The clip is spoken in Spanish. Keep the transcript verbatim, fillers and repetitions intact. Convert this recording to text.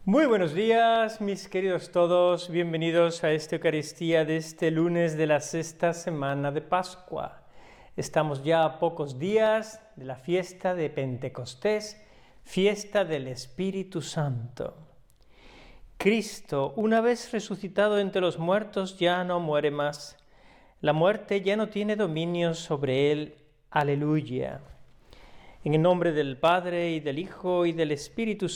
Muy buenos días, mis queridos todos, bienvenidos a esta Eucaristía de este lunes de la sexta semana de Pascua. Estamos ya a pocos días de la fiesta de Pentecostés, fiesta del Espíritu Santo. Cristo, una vez resucitado entre los muertos, ya no muere más. La muerte ya no tiene dominio sobre él. Aleluya. En el nombre del Padre, y del Hijo, y del Espíritu